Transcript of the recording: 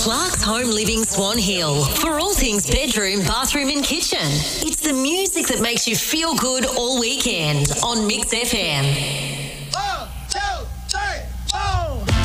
Clark's Home Living Swan Hill for all things bedroom, bathroom and kitchen. It's the music that makes you feel good all weekend on Mix FM.